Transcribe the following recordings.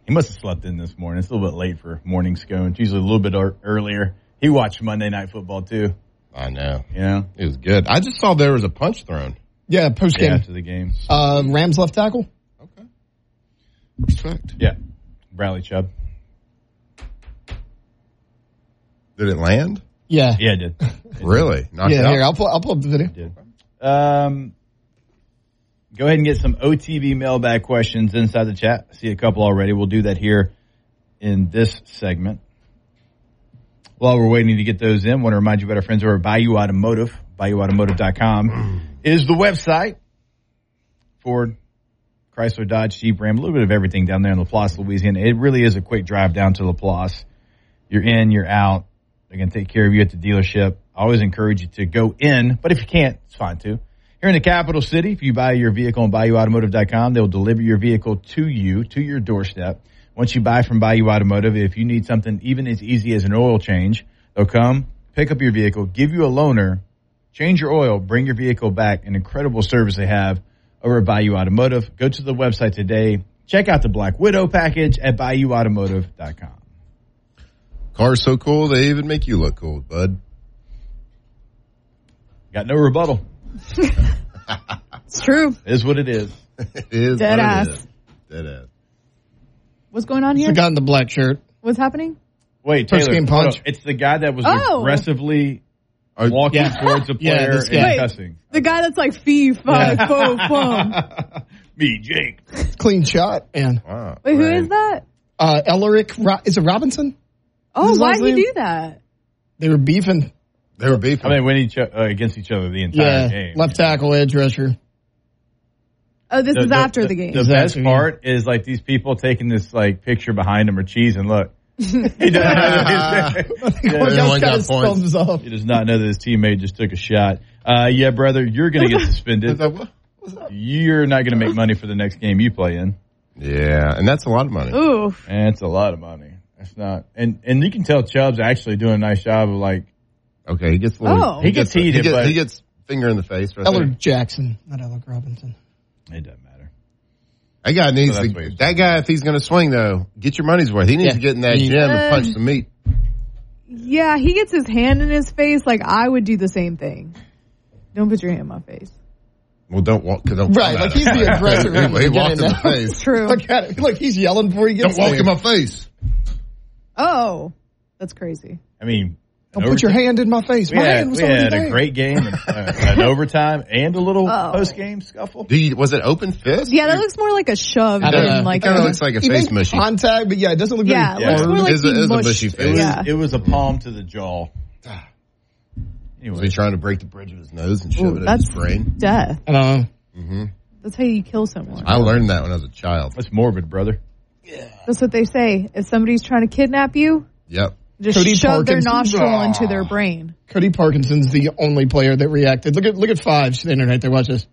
He must have slept in this morning. It's a little bit late for morning scone. It's usually a little bit earlier. He watched Monday Night Football, too. I know. Yeah. It was good. I just saw there was a punch thrown. Yeah, post-game. Yeah, after the game. Rams left tackle. Okay. Respect. Yeah. Bradley Chubb. Did it land? Yeah. Yeah, it did. Really? Knocked Yeah, out? here, I'll pull up the video. It did. Go ahead and get some OTB mailbag questions inside the chat. I see a couple already. We'll do that here in this segment. While we're waiting to get those in, I want to remind you about our friends over at Bayou Automotive. BayouAutomotive.com is the website. Ford, Chrysler, Dodge, Jeep, Ram, a little bit of everything down there in Laplace, Louisiana. It really is a quick drive down to Laplace. You're in, you're out. They're going to take care of you at the dealership. I always encourage you to go in, but if you can't, it's fine too. Here in the capital city, if you buy your vehicle on BayouAutomotive.com, they'll deliver your vehicle to you, to your doorstep. Once you buy from Bayou Automotive, if you need something even as easy as an oil change, they'll come, pick up your vehicle, give you a loaner, change your oil, bring your vehicle back. An incredible service they have over at Bayou Automotive. Go to the website today. Check out the Black Widow package at BayouAutomotive.com. Car's so cool, they even make you look cool, bud. Got no rebuttal. It's true. It is what it is. It is Dead what ass. it is. Dead ass. What's going on It's here? the guy in the black shirt. What's happening? Wait, First Taylor, game hold punch. on. It's the guy that was Oh. aggressively walking towards the Yeah, player this guy. and Wait. cussing. The guy that's like fee, fi, fo, fum. Me, Jake. Clean shot. And Wow. Wait, who Right. is that? Ellerick, is it Robinson? Oh, His why'd last he name? do that? They were beefing. They were beefing. I mean, went against each other the entire game. Left tackle, edge rusher. Oh, this is after the game. The best part is like these people taking this like picture behind him or cheese and look. He doesn't know that Everyone got his points. thumbs up. he does not know that his teammate just took a shot. Yeah, brother, you're going to get I suspended. was like, what? You're not going to make money for the next game you play in. Yeah, and that's a lot of money. Ooh. And it's a lot of money. That's not, and you can tell Chubb's actually doing a nice job of like, Okay, he gets a little. Oh. He gets heated, but he gets finger in the face. Right Eller there. Jackson, not Alec Robinson. it doesn't matter. That guy needs So that's to. what he's That guy, if he's going to swing though, get your money's worth. He needs Yeah. to get in that gym and punch some meat. Yeah, he gets his hand in his face. Like, I would do the same thing. Don't put your hand in my face. Well, don't walk. Don't Right, like he's the aggressor. He walked in the face. True. Look at it. Look, he's yelling before he gets Don't walk there. in my face. Oh, that's crazy. I mean, Don't put your hand in my face. We My had, hand was we already had there. a great game, an overtime, and a little post-game scuffle. Was it open fist? Yeah, that looks more like a shove I don't than know. like It kind of a... looks like a He face makes mushy. contact, but yeah, it doesn't look Yeah, very it looks hard. more like It's a he mushed. mushy face. Yeah. It was a palm to the jaw. Was Anyway, he trying to break the bridge of his nose and shove Ooh, it in that's his brain? death. I don't know. Mm-hmm. That's how you kill someone. I learned that when I was a child. that's morbid, brother. That's what they say. If somebody's trying to kidnap you, Yep. just Cody shove their Parkinson's. nostril into their brain. Cody Parkinson's the only player that reacted. Look at Five standing right there. Watch this.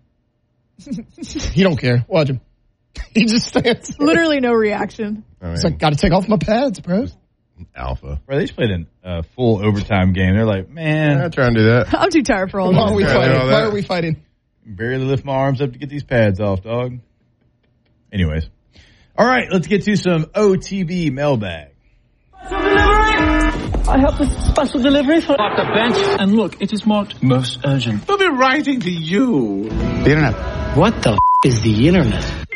He don't care. Watch him. He just stands there. Literally no reaction. I mean, It's like, got to take off my pads, bro. alpha. Bro, they just played a full overtime game. They're like, I'm man, not trying to do that. I'm too tired for all Why are we this. fighting? all that. Why are we fighting? barely lift my arms up to get these pads off, dog. Anyways. All right, let's get to some OTB mailbag. I have a special delivery for off the bench. And look, it is marked most urgent. They'll be writing to you. The internet. What the is the internet?